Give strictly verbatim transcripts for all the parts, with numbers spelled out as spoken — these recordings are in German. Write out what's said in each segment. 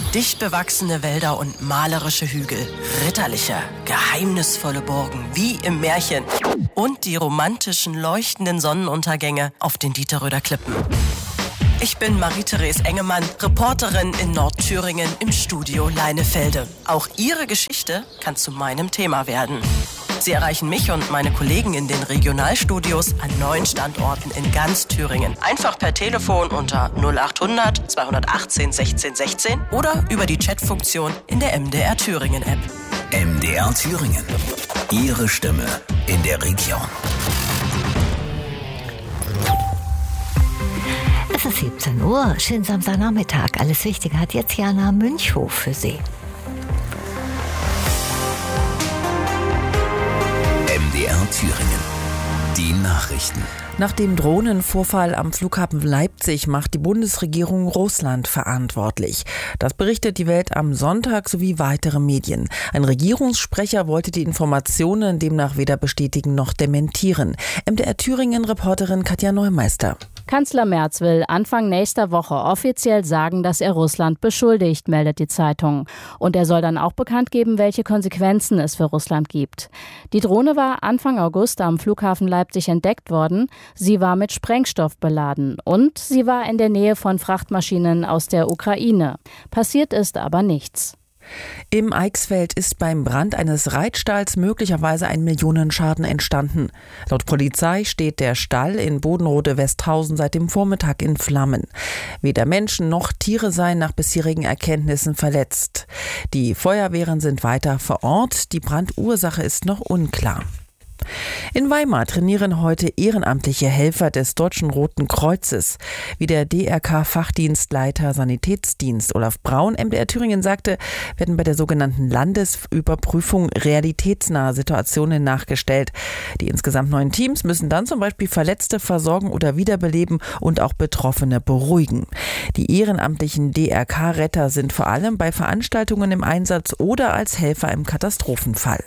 Dicht bewachsene Wälder und malerische Hügel. Ritterliche, geheimnisvolle Burgen, wie im Märchen. Und die romantischen, leuchtenden Sonnenuntergänge auf den Dieterröder Klippen. Ich bin Marie-Therese Engemann, Reporterin in Nordthüringen im Studio Leinefelde. Auch Ihre Geschichte kann zu meinem Thema werden. Sie erreichen mich und meine Kollegen in den Regionalstudios an neun Standorten in ganz Thüringen. Einfach per Telefon unter null acht hundert zweihundertachtzehn sechzehn sechzehn oder über die Chatfunktion in der M D R Thüringen App. M D R Thüringen. Ihre Stimme in der Region. Es ist siebzehn Uhr, schönen Samstagnachmittag. Alles Wichtige hat jetzt Jana Münchhof für Sie. M D R Thüringen. Die Nachrichten. Nach dem Drohnenvorfall am Flughafen Leipzig macht die Bundesregierung Russland verantwortlich. Das berichtet die Welt am Sonntag sowie weitere Medien. Ein Regierungssprecher wollte die Informationen demnach weder bestätigen noch dementieren. M D R Thüringen-Reporterin Katja Neumeister. Kanzler Merz will Anfang nächster Woche offiziell sagen, dass er Russland beschuldigt, meldet die Zeitung. Und er soll dann auch bekannt geben, welche Konsequenzen es für Russland gibt. Die Drohne war Anfang August am Flughafen Leipzig entdeckt worden. Sie war mit Sprengstoff beladen und sie war in der Nähe von Frachtmaschinen aus der Ukraine. Passiert ist aber nichts. Im Eichsfeld ist beim Brand eines Reitstalls möglicherweise ein Millionenschaden entstanden. Laut Polizei steht der Stall in Bodenrode-Westhausen seit dem Vormittag in Flammen. Weder Menschen noch Tiere seien nach bisherigen Erkenntnissen verletzt. Die Feuerwehren sind weiter vor Ort. Die Brandursache ist noch unklar. In Weimar trainieren heute ehrenamtliche Helfer des Deutschen Roten Kreuzes. Wie der D R K-Fachdienstleiter Sanitätsdienst Olaf Braun M D R Thüringen sagte, werden bei der sogenannten Landesüberprüfung realitätsnahe Situationen nachgestellt. Die insgesamt neun Teams müssen dann zum Beispiel Verletzte versorgen oder wiederbeleben und auch Betroffene beruhigen. Die ehrenamtlichen D R K-Retter sind vor allem bei Veranstaltungen im Einsatz oder als Helfer im Katastrophenfall.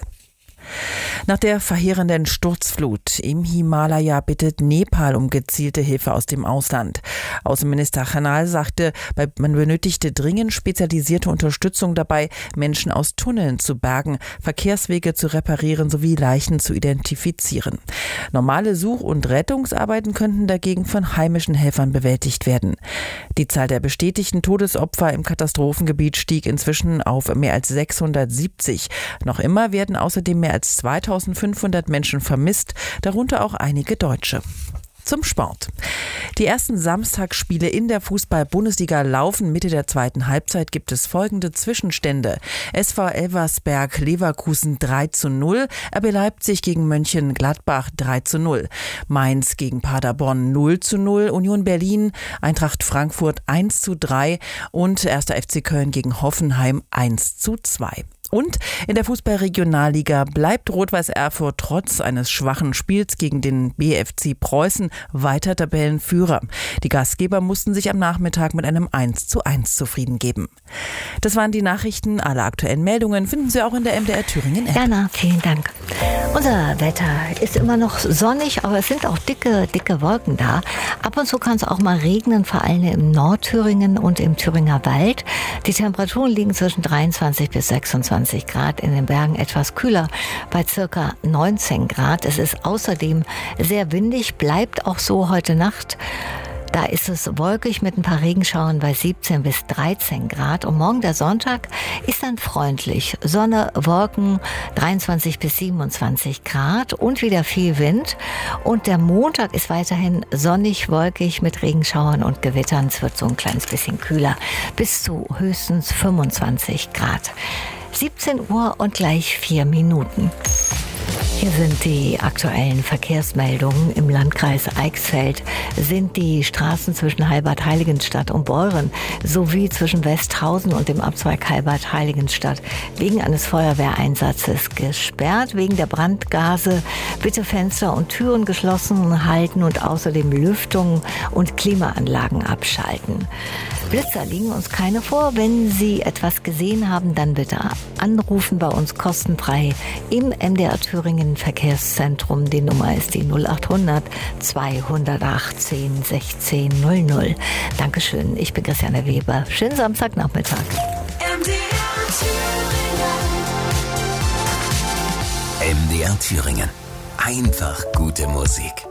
Nach der verheerenden Sturzflut im Himalaya bittet Nepal um gezielte Hilfe aus dem Ausland. Außenminister Khanal sagte, man benötigte dringend spezialisierte Unterstützung dabei, Menschen aus Tunneln zu bergen, Verkehrswege zu reparieren sowie Leichen zu identifizieren. Normale Such- und Rettungsarbeiten könnten dagegen von heimischen Helfern bewältigt werden. Die Zahl der bestätigten Todesopfer im Katastrophengebiet stieg inzwischen auf mehr als sechshundertsiebzig. Noch immer werden außerdem mehr als zweitausendfünfhundert Menschen vermisst, darunter auch einige Deutsche. Zum Sport. Die ersten Samstagsspiele in der Fußball-Bundesliga laufen. Mitte der zweiten Halbzeit gibt es folgende Zwischenstände. S V Elversberg Leverkusen drei zu null, R B Leipzig gegen Mönchengladbach drei zu null, Mainz gegen Paderborn null zu null, Union Berlin, Eintracht Frankfurt eins zu drei und erster F C Köln gegen Hoffenheim eins zu zwei. Und in der Fußball-Regionalliga bleibt Rot-Weiß Erfurt trotz eines schwachen Spiels gegen den B F C Preußen weiter Tabellenführer. Die Gastgeber mussten sich am Nachmittag mit einem eins zu eins zufrieden geben. Das waren die Nachrichten. Alle aktuellen Meldungen finden Sie auch in der M D R Thüringen App. Jana, vielen Dank. Unser Wetter ist immer noch sonnig, aber es sind auch dicke, dicke Wolken da. Ab und zu kann es auch mal regnen, vor allem im Nordthüringen und im Thüringer Wald. Die Temperaturen liegen zwischen dreiundzwanzig bis sechsundzwanzig Grad, in den Bergen etwas kühler, bei circa neunzehn Grad. Es ist außerdem sehr windig, bleibt auch so heute Nacht. Da ist es wolkig mit ein paar Regenschauern bei siebzehn bis dreizehn Grad. Und morgen der Sonntag ist dann freundlich. Sonne, Wolken, dreiundzwanzig bis siebenundzwanzig Grad und wieder viel Wind. Und der Montag ist weiterhin sonnig, wolkig mit Regenschauern und Gewittern. Es wird so ein kleines bisschen kühler, bis zu höchstens fünfundzwanzig Grad. siebzehn Uhr und gleich vier Minuten. Hier sind die aktuellen Verkehrsmeldungen. Im Landkreis Eichsfeld sind die Straßen zwischen Heilbad-Heiligenstadt und Beuren sowie zwischen Westhausen und dem Abzweig Heilbad-Heiligenstadt wegen eines Feuerwehreinsatzes gesperrt. Wegen der Brandgase bitte Fenster und Türen geschlossen halten und außerdem Lüftung und Klimaanlagen abschalten. Blitzer liegen uns keine vor. Wenn Sie etwas gesehen haben, dann bitte anrufen bei uns kostenfrei im M D R Thüringen Verkehrszentrum. Die Nummer ist die null acht hundert zweihundertachtzehn sechzehn null null. Dankeschön, ich bin Christiane Weber. Schönen Samstagnachmittag. M D R Thüringen. Einfach gute Musik.